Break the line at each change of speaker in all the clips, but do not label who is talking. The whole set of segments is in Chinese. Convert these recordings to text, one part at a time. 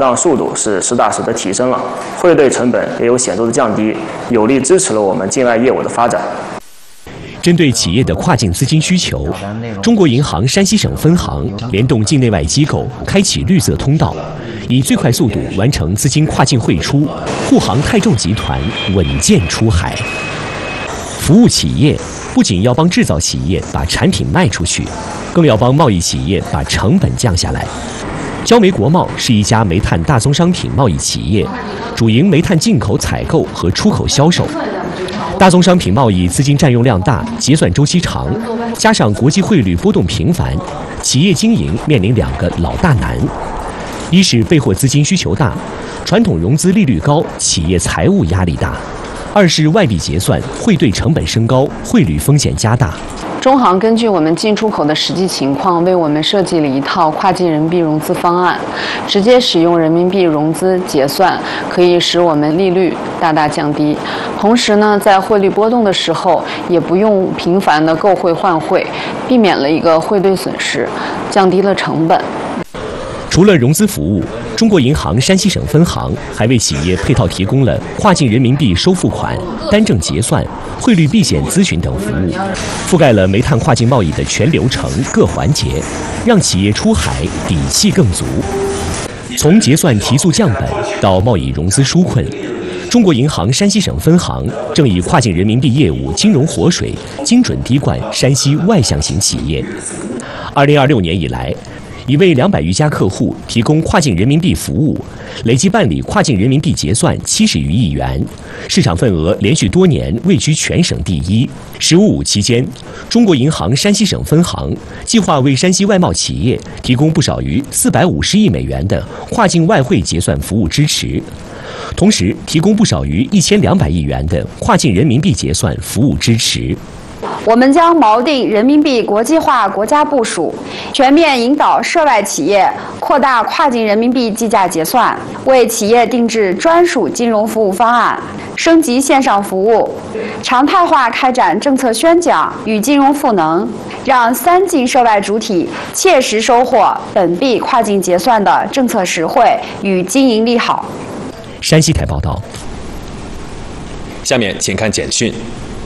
账速度是实打实的提升了，汇兑成本也有显著的降低，有力支持了我们境外业务的发展。
针对企业的跨境资金需求，中国银行山西省分行联动境内外机构，开启绿色通道，以最快速度完成资金跨境汇出，护航泰众集团稳健出海。服务企业不仅要帮制造企业把产品卖出去，更要帮贸易企业把成本降下来。焦煤国贸是一家煤炭大宗商品贸易企业，主营煤炭进口采购和出口销售。大宗商品贸易资金占用量大，结算周期长，加上国际汇率波动频繁，企业经营面临2个老大难：一是备货资金需求大，传统融资利率高，企业财务压力大；二是外币结算汇兑成本升高，汇率风险加大。
中行根据我们进出口的实际情况，为我们设计了一套跨境人民币融资方案，直接使用人民币融资结算，可以使我们利率大大降低。同时呢，在汇率波动的时候，也不用频繁的购汇换汇，避免了一个汇兑损失，降低了成本。
除了融资服务，中国银行山西省分行还为企业配套提供了跨境人民币收付款、单证结算、汇率避险咨询等服务，覆盖了煤炭跨境贸易的全流程各环节，让企业出海底气更足。从结算提速降本到贸易融资纾困，中国银行山西省分行正以跨境人民币业务金融活水，精准滴灌山西外向型企业。2026年以来，已为200余家客户提供跨境人民币服务，累计办理跨境人民币结算70余亿元，市场份额连续多年位居全省第一。“15五”期间，中国银行山西省分行计划为山西外贸企业提供不少于450亿美元的跨境外汇结算服务支持，同时提供不少于1200亿元的跨境人民币结算服务支持。
我们将锚定人民币国际化国家部署，全面引导涉外企业扩大跨境人民币计价结算，为企业定制专属金融服务方案，升级线上服务，常态化开展政策宣讲与金融赋能，让3境涉外主体切实收获本币跨境结算的政策实惠与经营利好。
山西台报道。
下面请看简讯。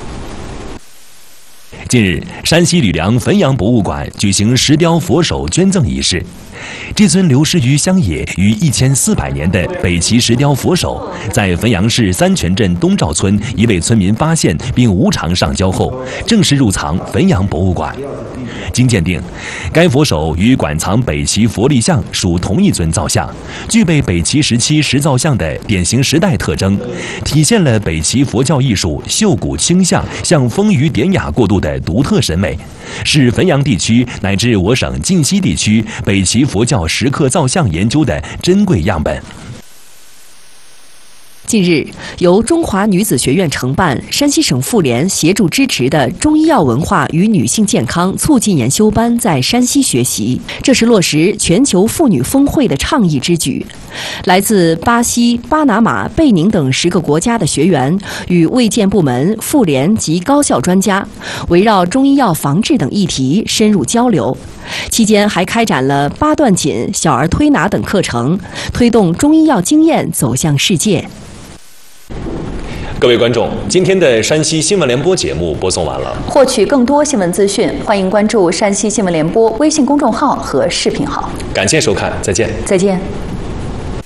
近日，山西吕梁汾阳博物馆举行石雕佛手捐赠仪式。这尊流失于乡野逾1400年的北齐石雕佛手，在汾阳市三泉镇东赵村一位村民发现并无偿上交后，正式入藏汾阳博物馆。经鉴定，该佛手与馆藏北齐佛立像属同一尊造像，具备北齐时期石造像的典型时代特征，体现了北齐佛教艺术秀骨清相向丰腴典雅过渡的独特审美，是汾阳地区乃至我省晋西地区北齐佛教石刻造像研究的珍贵样本。
近日，由中华女子学院承办、山西省妇联协助支持的中医药文化与女性健康促进研修班在山西学习，这是落实全球妇女峰会的倡议之举。来自巴西、巴拿马、贝宁等10个国家的学员与卫健部门、妇联及高校专家，围绕中医药防治等议题深入交流。期间还开展了8段锦、小儿推拿等课程，推动中医药经验走向世界。
各位观众，今天的山西新闻联播节目播送完了。
获取更多新闻资讯，欢迎关注山西新闻联播微信公众号和视频号。
感谢收看，再见。
再见。